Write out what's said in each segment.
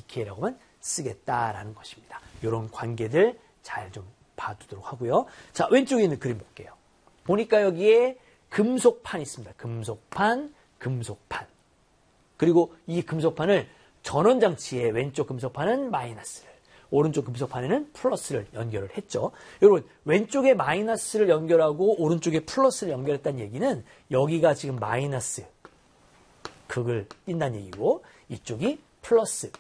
EK라고만 쓰겠다라는 것입니다. 이런 관계들 잘 좀 봐두도록 하고요. 자, 왼쪽에 있는 그림 볼게요. 보니까 여기에 금속판이 있습니다. 금속판. 그리고 이 금속판을 전원장치에 왼쪽 금속판은 마이너스를, 오른쪽 금속판에는 플러스를 연결을 했죠. 여러분, 왼쪽에 마이너스를 연결하고 오른쪽에 플러스를 연결했다는 얘기는 여기가 지금 마이너스 극을 띈다는 얘기고 이쪽이 플러스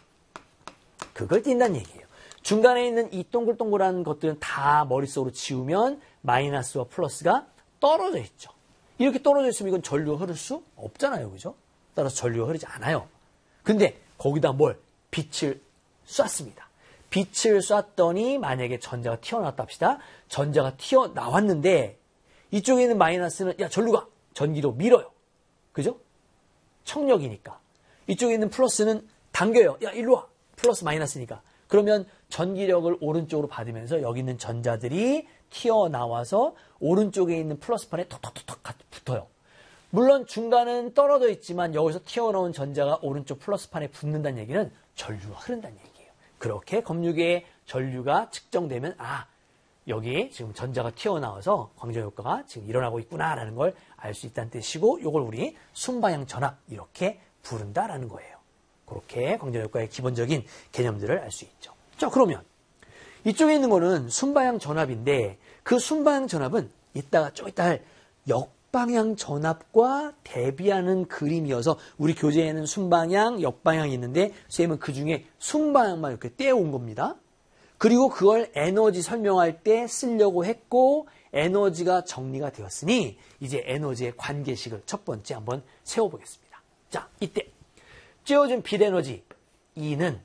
극을 띈다는 얘기예요. 중간에 있는 이 동글동글한 것들은 다 머릿속으로 지우면 마이너스와 플러스가 떨어져 있죠. 이렇게 떨어져 있으면 이건 전류가 흐를 수 없잖아요. 그죠? 따라서 전류가 흐르지 않아요. 근데 거기다 빛을 쐈습니다. 빛을 쐈더니 만약에 전자가 튀어나왔다 합시다. 전자가 튀어나왔는데 이쪽에 있는 마이너스는 전류가 전기로 밀어요. 그죠? 청력이니까. 이쪽에 있는 플러스는 당겨요. 일로 와. 플러스 마이너스니까. 그러면 전기력을 오른쪽으로 받으면서 여기 있는 전자들이 튀어나와서 오른쪽에 있는 플러스판에 톡톡톡 붙어요. 물론 중간은 떨어져 있지만 여기서 튀어나온 전자가 오른쪽 플러스판에 붙는다는 얘기는 전류가 흐른다는 얘기예요. 그렇게 검유계의 전류가 측정되면 여기 지금 전자가 튀어나와서 광전효과가 지금 일어나고 있구나라는 걸 알 수 있다는 뜻이고 이걸 우리 순방향 전압 이렇게 부른다라는 거예요. 그렇게 광전효과의 기본적인 개념들을 알 수 있죠. 자, 그러면 이쪽에 있는 거는 순방향 전압인데 그 순방향 전압은 좀 이따 할 역방향 전압과 대비하는 그림이어서 우리 교재에는 순방향, 역방향이 있는데 선생님은 그 중에 순방향만 이렇게 떼어온 겁니다. 그리고 그걸 에너지 설명할 때 쓰려고 했고 에너지가 정리가 되었으니 이제 에너지의 관계식을 첫 번째 한번 세워보겠습니다. 자, 이때 쬐어준 빛 에너지 E는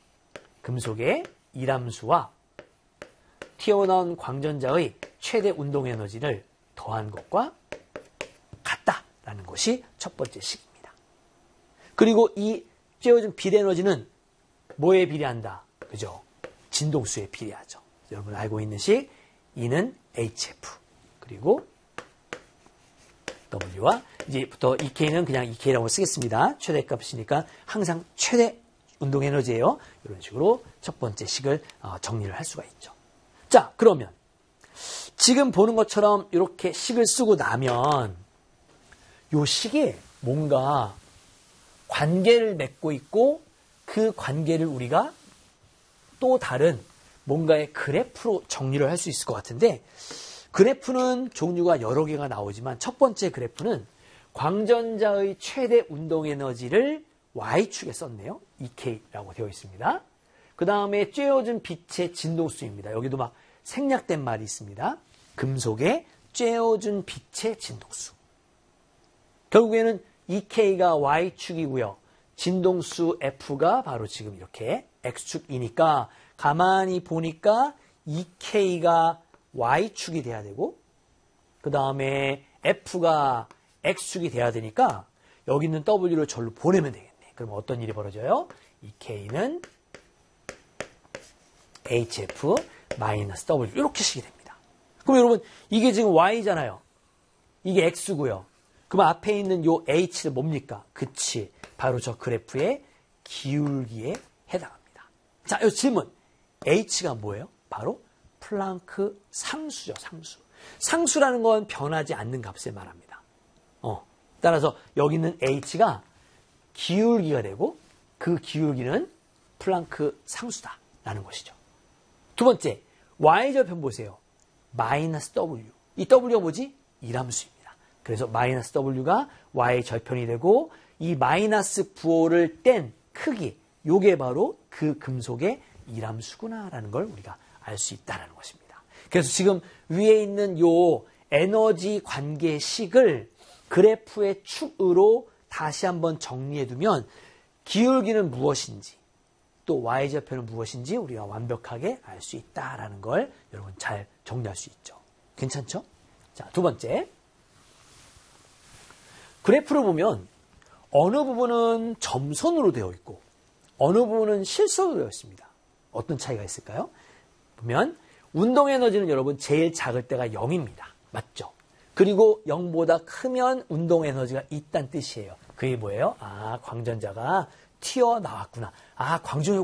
금속의 이람수와 튀어나온 광전자의 최대 운동 에너지를 더한 것과 같다라는 것이 첫 번째 식입니다. 그리고 이 쬐어준 빛 에너지는 뭐에 비례한다? 그죠? 진동수에 비례하죠. 여러분 알고 있는 식 E는 HF 그리고 W와 이제부터 EK는 그냥 EK라고 쓰겠습니다. 최대값이니까 항상 최대 운동 에너지예요. 이런 식으로 첫 번째 식을 정리를 할 수가 있죠. 자, 그러면 지금 보는 것처럼 이렇게 식을 쓰고 나면 이 식에 뭔가 관계를 맺고 있고 그 관계를 우리가 또 다른 뭔가의 그래프로 정리를 할 수 있을 것 같은데 그래프는 종류가 여러 개가 나오지만 첫 번째 그래프는 광전자의 최대 운동 에너지를 Y축에 썼네요. EK라고 되어 있습니다. 그 다음에 쬐어준 빛의 진동수입니다. 여기도 막 생략된 말이 있습니다. 금속의 쬐어준 빛의 진동수. 결국에는 EK가 Y축이고요. 진동수 F가 바로 지금 이렇게 X축이니까 가만히 보니까 EK가 Y축이 돼야 되고 그 다음에 F가 X축이 돼야 되니까 여기 있는 W를 절로 보내면 되겠네. 그럼 어떤 일이 벌어져요? EK는 HF 마이너스 W 이렇게 식이 됩니다. 그럼 여러분 이게 지금 Y잖아요. 이게 X고요. 그럼 앞에 있는 요 H는 뭡니까? 그치. 바로 저 그래프의 기울기에 해당합니다. 자, 이 질문. H가 뭐예요? 바로 플랑크 상수죠. 상수. 상수라는 건 변하지 않는 값을 말합니다. 따라서 여기 있는 H가 기울기가 되고 그 기울기는 플랑크 상수다라는 것이죠. 두 번째, Y절편 보세요. 마이너스 W. 이 W가 뭐지? 이람수입니다. 그래서 마이너스 W가 Y절편이 되고 이 마이너스 부호를 뗀 크기, 요게 바로 그 금속의 이람수구나라는 걸 우리가 알 수 있다는 것입니다. 그래서 지금 위에 있는 요 에너지 관계식을 그래프의 축으로 다시 한번 정리해두면 기울기는 무엇인지 또 Y절편은 무엇인지 우리가 완벽하게 알 수 있다는 걸 여러분 잘 정리할 수 있죠. 괜찮죠? 자, 두 번째. 그래프를 보면 어느 부분은 점선으로 되어 있고 어느 부분은 실선으로 되어 있습니다. 어떤 차이가 있을까요? 보면 운동 에너지는 여러분 제일 작을 때가 0입니다. 맞죠? 그리고 0보다 크면 운동 에너지가 있다는 뜻이에요. 그게 뭐예요? 광전자가 튀어나왔구나. 광전